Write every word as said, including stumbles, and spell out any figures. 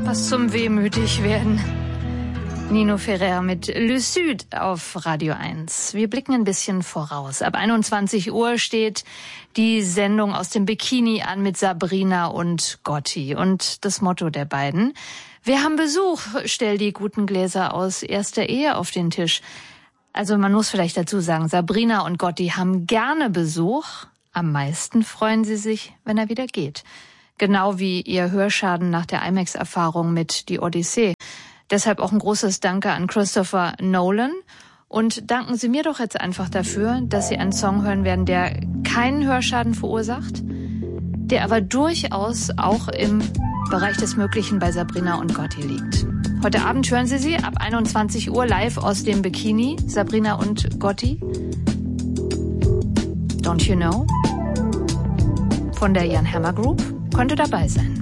Was zum wehmütig werden. Nino Ferrer mit Le Sud auf Radio eins. Wir blicken ein bisschen voraus. Ab einundzwanzig Uhr steht die Sendung aus dem Bikini an mit Sabrina und Gotti. Und das Motto der beiden: Wir haben Besuch, stell die guten Gläser aus erster Ehe auf den Tisch. Also man muss vielleicht dazu sagen, Sabrina und Gotti haben gerne Besuch. Am meisten freuen sie sich, wenn er wieder geht. Genau wie ihr Hörschaden nach der IMAX-Erfahrung mit Die Odyssee. Deshalb auch ein großes Danke an Christopher Nolan. Und danken Sie mir doch jetzt einfach dafür, dass Sie einen Song hören werden, der keinen Hörschaden verursacht, der aber durchaus auch im Bereich des Möglichen bei Sabrina und Gotti liegt. Heute Abend hören Sie sie ab einundzwanzig Uhr live aus dem Bikini, Sabrina und Gotti. Don't You Know? Von der Jan Hammer Group könnte dabei sein.